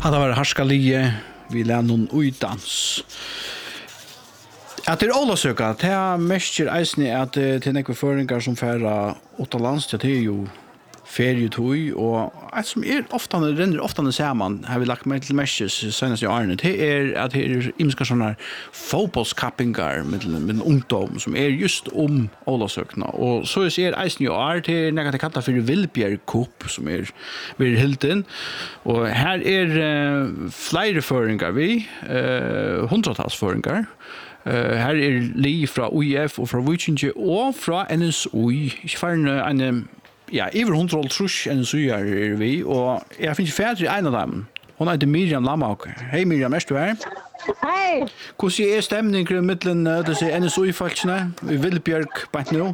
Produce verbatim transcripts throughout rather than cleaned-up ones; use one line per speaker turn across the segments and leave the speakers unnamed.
Ja, det var Harskalie, vi lærte noen uidans. At det er ålasøka, det er mest eisende at det er nekve føringer som færer utenlands, det er jo ferietøy, og et som er ofte, renner ofte sammen, har vi lagt meg til mest senest i årene, det er at det er imenska sånne fotbollskappingar med, med ungdom, som er just om ålasøkene. Og så er eisen i år, det er nekve det kallet for Vildbjerg Cup, som er ved Hilden. Og her er uh, flere føringer vi, uh, hundretalsføringer. Uh, her er li fra U I F og fra Vikinge og fra N S U I. Ikke for en, en ja, iver hundre og trus N S U I er vi, og jeg finner fædre i en av dem. Hun heter Miriam Lammauk. Hei Miriam, er du her?
Hei.
Hvordan er stemningen i midten av disse N S U I-falskene i Vildbjerg bant nå?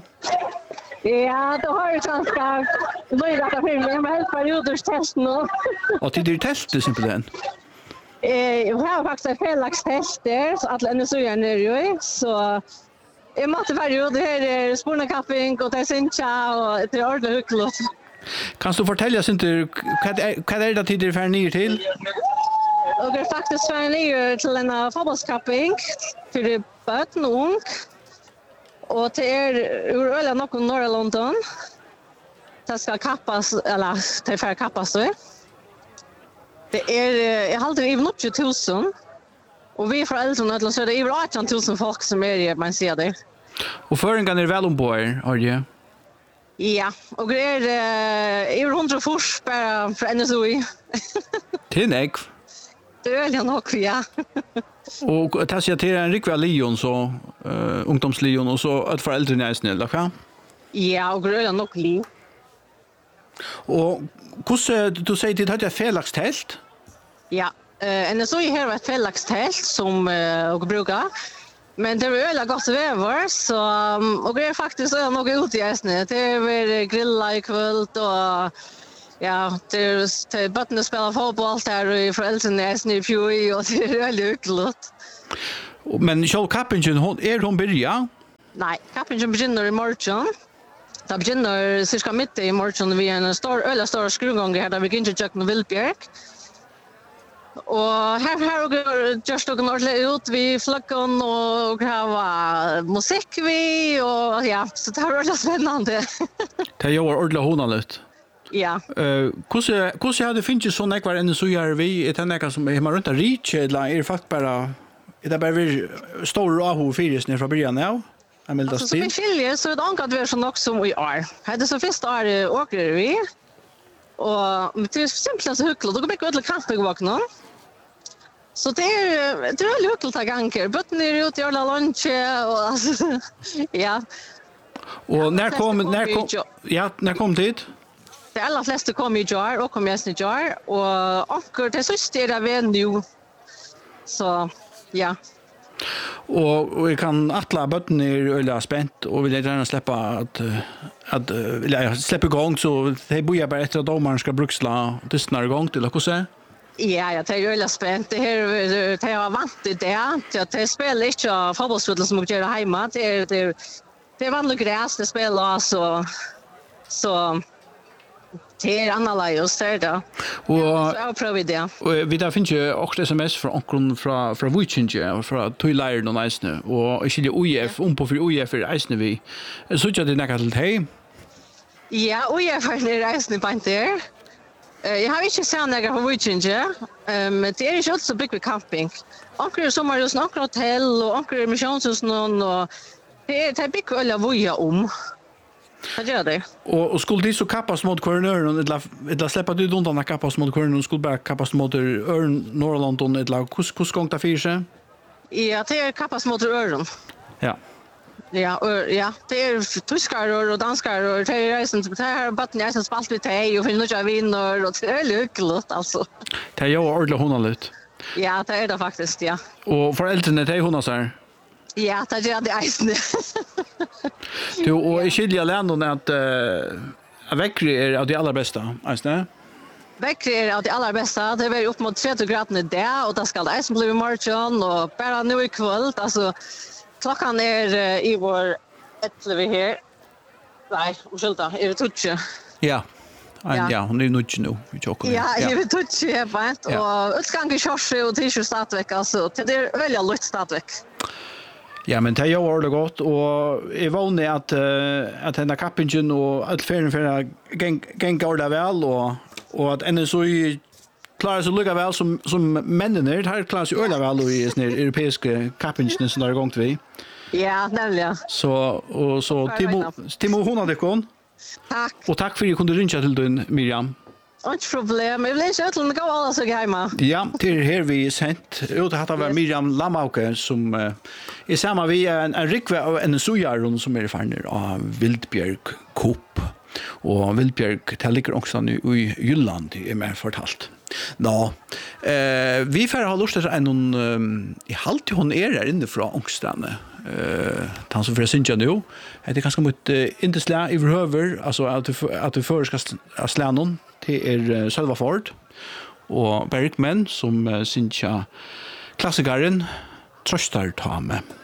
Ja, det har jo ganske løyret av film. Jeg må helt perioders test nå.
Og til det er teltet simpelthen?
Eh, jag har faktiskt ett felakstest där så alla N S U I är nere ju så jag måste vara ju det här är spornakapping och det är syncha och det är ordentligt hyggligt.
Kan du fortälja oss inte vad är vad är det tid det för ner till?
Och det är faktiskt för ner till en fotbollskapping för barn och ung. Och det är ur öla något norra London. Det ska kappas eller det för kappas då. Det är jag håller i något tusen och vi föräldrar så det är över arton tusen folk som är det man ser det.
Och föringen är väl ombord, har du?
Ja, och det är över hundra fors bara för N S U I.
Till ägg.
Det är väl nog ja.
Och tas jag till en rikväl lejon så uh, ungdomslejon och så att föräldrarna är snälla, va?
Ja, och det är nog li.
Och hur du säger det hade felakstält?
Ja, eh N S U I har ett felakstält som uh, och brukar. Men det är väl gott väder så um, och det är faktiskt så nog ute i snö. Det är grilla i kväll och ja, det är det barnen spelar fotboll där och föräldrarna är snö i fjui och det är väldigt hyggligt.
Men själv kappingen hon är hon börja?
Nej, kappingen börjar i morgon. Det begynner cirka mitt i morgon vi en stor öla stor skruvgång här där vi kan inte med Vildbjerg. Och här här går just och ordentligt ut vi flaggan och ha musik vi och ja, så det har varit spännande.
Det gör ordentligt honalut.
Ja.
Eh, hur hur hade finns så näkvar än så gör vi ett näka som är man runt att reach eller är det fakt bara är det bara stor aho fyrs ner från början nu? Jag vill
alltså, så vi skiljer så det ankat vi är så nog som vi är. Hade så första är åker vi. Och med det simpelt så hyckligt. Då går mycket till kanten vakna. Så det är det är hyckligt att gånger. Botten är ute i alla lunch och alltså ja.
Och när kom när kom ja, när kom det?
De allra flesta kom i jar och kom i jar och onkel det så städa vi nu. Så ja.
Och vi kan attla botten är öliga spänt och vill gärna släppa att att eller släppa igång så det bojar bara efter att domaren ska bruksla tystnar igång till och så.
Ja, ja, det är öliga spänt. Det här det har vant det där. Att det spelar inte fotbollsspel som gör hemma. Det är det det är vanligt gräs det spelar så så det är annorlunda så där.
Och
jag provar det.
Och vi där finns ju också sms från onkeln från från Vikinge och från Toylier och nice nu och jag skulle U I F om på för U I F är nice vi. Så jag det näka till hej.
Ja, U I F är nice på där. Jag har inte sett några på Vikinge. Men det är ju också så big camping. Onkel som har ju snart hotell och onkel missionshus någon och det är det big alla voja om. Vad gör det?
Och och skulle det så kappas mot kornören eller eller släppa du undan att kappas mot kornören skulle bara kappas mot örn Norrland och eller kus kus gångta fyrse?
Ja, det är kappas mot öron.
Ja.
Ja, ja, det är tyskar och danskar och det är resten det här botten är som spalt lite hej och finner jag vinner och det är lyckligt alltså.
Det är ju ordentligt honalut.
Ja, det är det faktiskt, ja.
Och föräldrarna det är hon så här.
Ja, det är det isen.
Du och i skilja länder att eh väckre är av de allra bästa, alltså.
Väckre är av de allra bästa. Det är upp mot trettio grader där och det ska det isen bli i morgon och bara nu i kväll alltså klockan är i vår ett vi här. Nej, ursäkta, är det tutsch?
Ja. Ja,
Ja.
ja hon är nog nu i Joko.
Ja, jag vet inte jag vet och utgång i Chorse och t-shirt stadveck alltså det är väldigt lätt stadveck.
Ja, men det gör det gott och är vanligt att uh, att den kappingen och att färden för gäng gäng går det väl och och att ännu så i klarar sig lika väl som som männen är här klarar sig öla väl i såna europeiska kappingen som där gång vi.
Ja, nämligen.
Så och så Timo Timo hon hade kon.
Tack.
Och tack för att du kunde ringa till din Miriam.
Inte problem. Jag vill inte att gå alla så hemma.
Ja, till här vi sent. Ut att ha Miriam Lamauke som uh, är samma vi en en rikve av en sojarron som är farner av Vildbjörg Kopp. Och Vildbjörg det ligger också nu i Jylland är mer fortalt. Nå, eh vi får ha lust att en um, i halt hon är där inne från Ångstrande. Eh han som för synja nu. Det är ganska mot uh, inte slä i över alltså att du att du för ska slä någon till er Sölva Ford och Bergman som uh, synja klassikeren Tröstar ta med.